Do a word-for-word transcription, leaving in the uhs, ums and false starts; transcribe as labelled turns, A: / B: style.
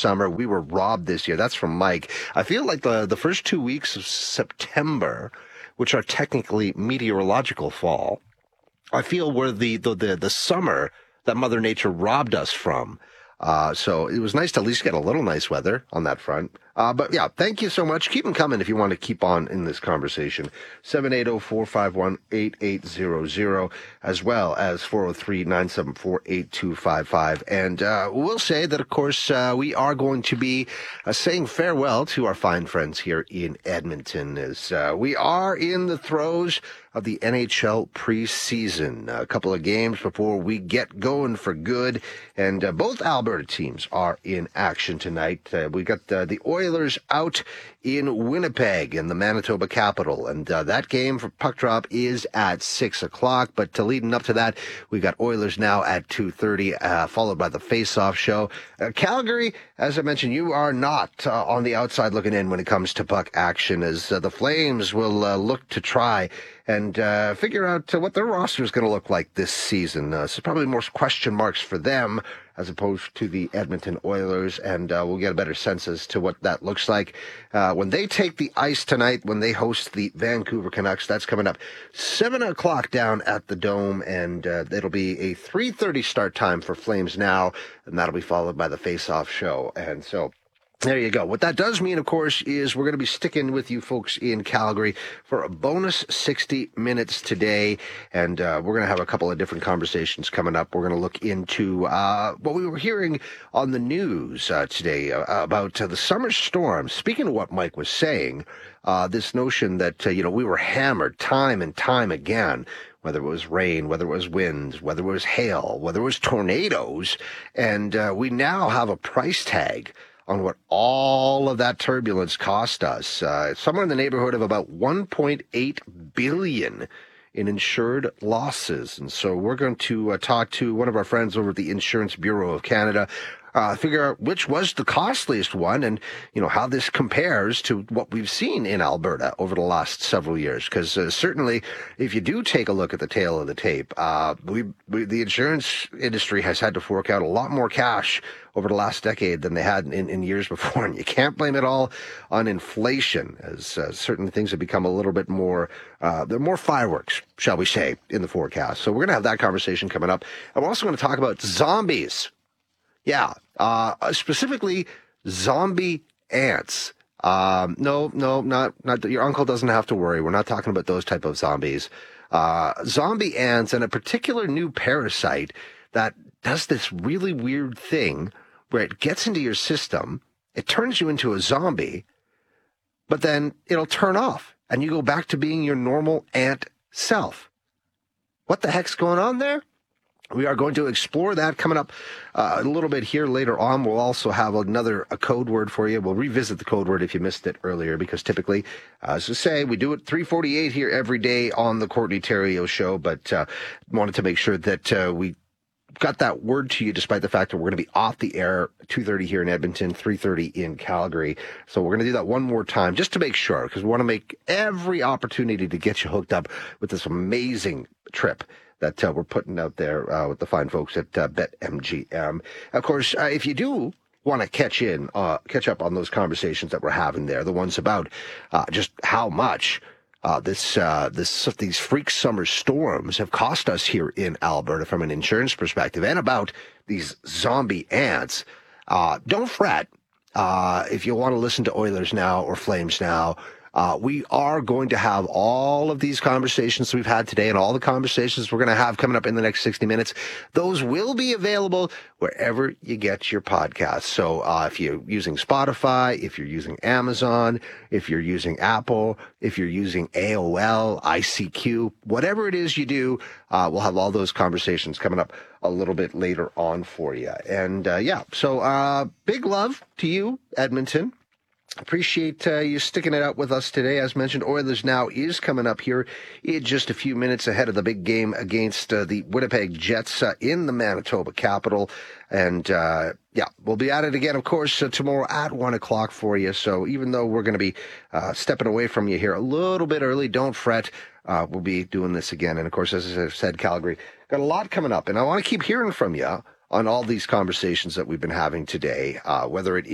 A: summer. We were robbed this year. That's from Mike. I feel like the, the first two weeks of September, which are technically meteorological fall, I feel were the, the, the, the summer that Mother Nature robbed us from. Uh, so it was nice to at least get a little nice weather on that front. Uh, but yeah, thank you so much. Keep them coming if you want to keep on in this conversation. seven eight zero, four five one, eight eight zero zero, as well as four oh three, nine seven four, eight two five five. And uh, we'll say that, of course, uh, we are going to be uh, saying farewell to our fine friends here in Edmonton, as uh, we are in the throes of the N H L preseason. A couple of games before we get going for good, and uh, both Alberta teams are in action tonight. Uh, we got uh, the Oilers out in Winnipeg in the Manitoba capital, and uh, that game for puck drop is at six o'clock. But uh, leading up to that, we got Oilers now at two thirty, uh, followed by the face-off show. Uh, Calgary, as I mentioned, you are not uh, on the outside looking in when it comes to puck action, as uh, the Flames will uh, look to try and uh, figure out uh, what their roster is going to look like this season. Uh, so probably more question marks for them as opposed to the Edmonton Oilers, and uh, we'll get a better sense as to what that looks like uh, when they take the ice tonight, when they host the Vancouver Canucks. That's coming up seven o'clock down at the Dome, and uh, it'll be a three thirty start time for Flames now, and that'll be followed by the face-off show. And so there you go. What that does mean, of course, is we're going to be sticking with you folks in Calgary for a bonus sixty minutes today. And uh, we're going to have a couple of different conversations coming up. We're going to look into uh, what we were hearing on the news uh, today uh, about uh, the summer storm. Speaking of what Mike was saying, uh, this notion that, uh, you know, we were hammered time and time again, whether it was rain, whether it was winds, whether it was hail, whether it was tornadoes. And uh, we now have a price tag on what all of that turbulence cost us. Uh, somewhere in the neighborhood of about one point eight billion dollars in insured losses. And so we're going to uh, talk to one of our friends over at the Insurance Bureau of Canada, Uh, figure out which was the costliest one, and you know how this compares to what we've seen in Alberta over the last several years. Because uh, certainly, if you do take a look at the tail of the tape, uh, we, we the insurance industry has had to fork out a lot more cash over the last decade than they had in, in years before, and you can't blame it all on inflation, as uh, certain things have become a little bit more, uh, they're more fireworks, shall we say, in the forecast. So we're going to have that conversation coming up. And we're also going to talk about zombies. Yeah, uh, specifically zombie ants. Um, no, no, not, not that your uncle doesn't have to worry. We're not talking about those type of zombies. Uh, zombie ants and a particular new parasite that does this really weird thing where it gets into your system, it turns you into a zombie, but then it'll turn off and you go back to being your normal ant self. What the heck's going on there? We are going to explore that coming up uh, a little bit here later on. We'll also have another a code word for you. We'll revisit the code word if you missed it earlier, because typically, uh, as I say, we do it three forty-eight here every day on the Courtney Theriault Show, but uh, wanted to make sure that uh, we got that word to you, despite the fact that we're going to be off the air two thirty here in Edmonton, three thirty in Calgary. So we're going to do that one more time just to make sure, because we want to make every opportunity to get you hooked up with this amazing trip that uh, we're putting out there uh, with the fine folks at uh, BetMGM. Of course, uh, if you do want to catch in, uh, catch up on those conversations that we're having there, the ones about uh, just how much uh, this, uh, this, these freak summer storms have cost us here in Alberta from an insurance perspective, and about these zombie ants, uh, don't fret. Uh, if you want to listen to Oilers Now or Flames Now, Uh, we are going to have all of these conversations we've had today and all the conversations we're going to have coming up in the next sixty minutes. Those will be available wherever you get your podcasts. So uh, if you're using Spotify, if you're using Amazon, if you're using Apple, if you're using A O L, I C Q, whatever it is you do, uh, we'll have all those conversations coming up a little bit later on for you. And uh, yeah, so uh, big love to you, Edmonton. Appreciate uh, you sticking it out with us today. As mentioned, Oilers Now is coming up here in just a few minutes ahead of the big game against uh, the Winnipeg Jets uh, in the Manitoba capital. And, uh, yeah, we'll be at it again, of course, uh, tomorrow at one o'clock for you. So even though we're going to be uh, stepping away from you here a little bit early, don't fret. Uh, we'll be doing this again. And, of course, as I said, Calgary, got a lot coming up. And I want to keep hearing from you on all these conversations that we've been having today, uh, whether it